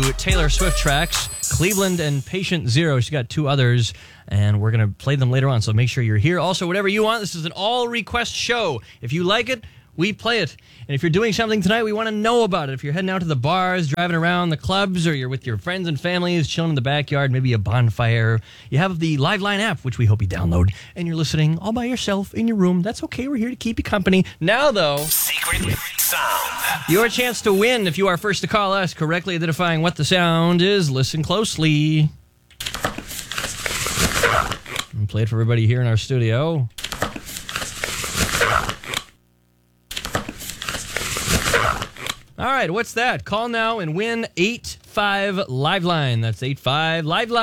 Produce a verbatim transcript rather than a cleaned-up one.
Taylor Swift tracks, Cleveland and Patient Zero. She's got two others, and we're going to play them later on, so make sure you're here. Also, whatever you want, this is an all-request show. If you like it, we play it. And if you're doing something tonight, we want to know about it. If you're heading out to the bars, driving around the clubs, or you're with your friends and families, chilling in the backyard, maybe a bonfire, you have the Liveline app, which we hope you download, and you're listening all by yourself in your room. That's okay. We're here to keep you company. Now, though, Secret Sound. Your chance to win if you are first to call us, correctly identifying what the sound is. Listen closely. And play it for everybody here in our studio. All right, what's that? Call now and win eight five Liveline. That's eight five Liveline.